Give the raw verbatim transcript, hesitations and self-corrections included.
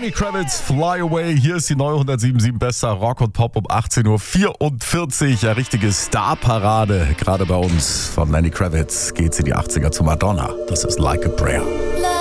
Lenny Kravitz, Fly Away. Hier ist die neue hundertsieben Komma sieben Bester Rock und Pop um achtzehn Uhr vierundvierzig. Eine richtige Starparade. Gerade bei uns von Lenny Kravitz geht's in die achtziger zu Madonna. Das ist Like a Prayer.